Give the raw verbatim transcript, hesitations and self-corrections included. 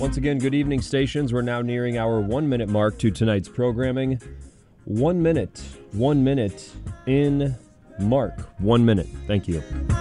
Once again, good evening, stations. We're now nearing our one-minute mark to tonight's programming. One minute, one minute in Mark. One minute. Thank you.